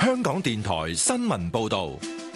香港電台新聞報道。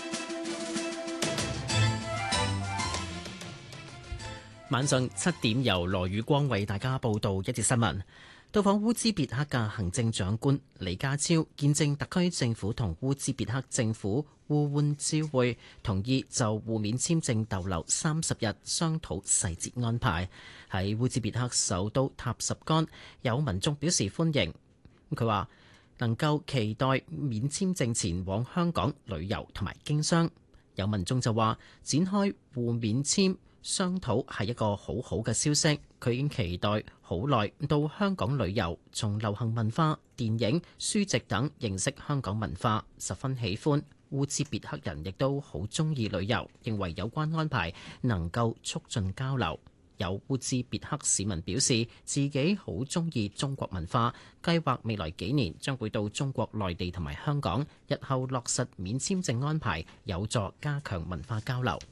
晚上7點，由羅宇光為大家報道一節新聞。到訪烏茲別克嘅行政長官李家超見證特區政府同烏茲別克政府互換照會，同意就互免簽證逗留30日商討細節安排。喺烏茲別克首都塔什干，有民眾表示歡迎。佢話能夠期待免簽證前往香港旅遊同埋經商。有民眾就話展開互免簽商討係一個好好嘅消息，佢已經期待好耐到香港旅遊，從流行文化、電影、書籍等認識香港文化，十分喜歡。烏茲別克人亦都好中意旅遊，認為有關安排能夠促進交流。有烏茲別克市民表示自己好中意中國文化，計劃未來幾年將會到中國內地同埋香港，日後落實免簽證安排，有助加強文化交流。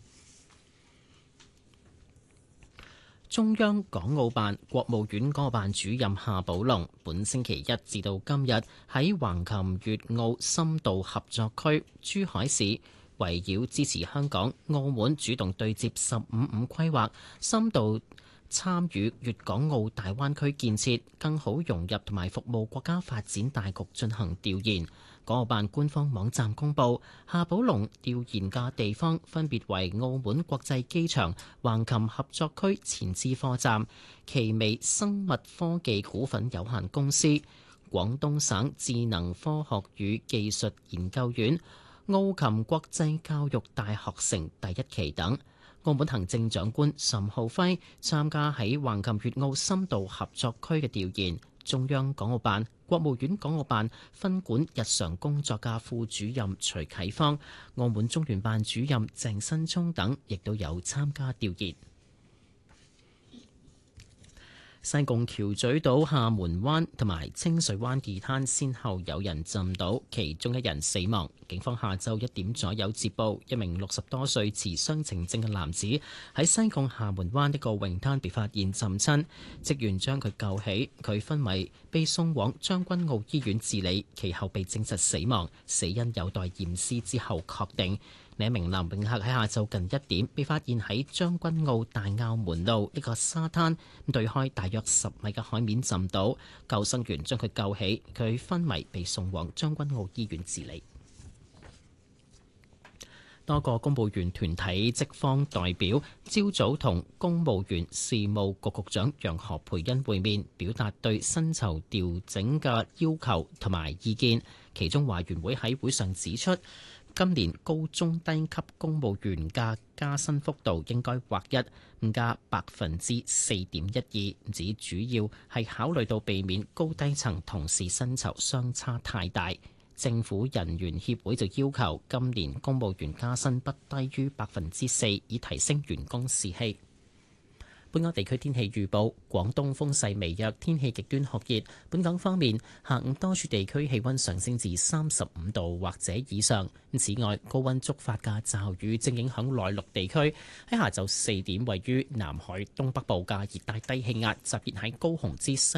中央港澳辦國務院港澳辦主任夏寶龍本星期一至到今日喺橫琴粵澳深度合作區珠海市，圍繞支持香港、澳門主動對接15+5規劃，深度參與粵港澳大灣區建設，更好融入同埋服務國家發展大局進行調研。港澳辦官方網站公佈，夏寶龍調研嘅地方分別為澳門國際機場、橫琴合作區前置貨站、奇微生物科技股份有限公司、廣東省智能科學與技術研究院、澳琴國際教育大學城第一期等。澳門行政長官岑浩輝參加喺橫琴粵澳深度合作區嘅調研。中央港澳辦、國務院港澳辦分管日常工作嘅副主任徐啟芳、澳門中聯辦主任鄭新聰等亦都有參加調研。西貢橋咀島廈門灣同埋清水灣二灘先後有人浸到，其中一人死亡。警方下晝1點左右接報，一名60多歲持雙程證嘅男子喺西貢廈門灣一個泳灘被發現浸親，職員將佢救起，佢昏迷被送往將軍澳醫院治理，其後被證實死亡，死因有待驗屍之後確定。另一名男泳客喺下晝近1點被發現喺將軍澳大坳門路一個沙灘對開大約10米嘅海面浸到，救生員將佢救起，佢昏迷被送往將軍澳醫院治理。多個公務員團體職方代表朝早同公務員事務局局長楊何蓓茵會面，表達對薪酬調整嘅要求同埋意見。其中華員會喺會上指出，今年高中低級公務員嘅加薪幅度應該劃一，加4.12%，指主要係考慮到避免高低層同事薪酬相差太大。政府人員協會就要求今年公務員加薪不低於4%，以提升員工士氣。本港地區天氣預報：廣東風勢微弱，天氣極端酷熱。本港方面，下午多處地區氣溫上升至35度或者以上。此外，高溫觸發嘅驟雨正影響內陸地區。喺下晝4點，位於南海東北部嘅熱帶低氣壓集結喺高雄之西